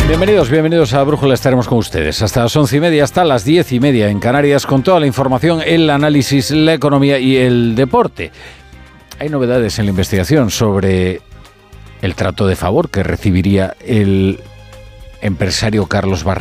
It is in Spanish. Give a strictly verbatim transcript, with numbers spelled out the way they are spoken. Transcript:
Bienvenidos, bienvenidos a Brújula, estaremos con ustedes hasta las once y media, hasta las diez y media en Canarias, con toda la información, el análisis, la economía y el deporte. Hay novedades en la investigación sobre el trato de favor que recibiría el empresario Carlos Barreiro.